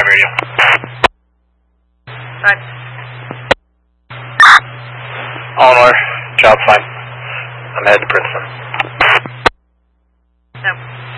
radio. Right. Eleanor, job's fine. I'm headed to Princeton. No.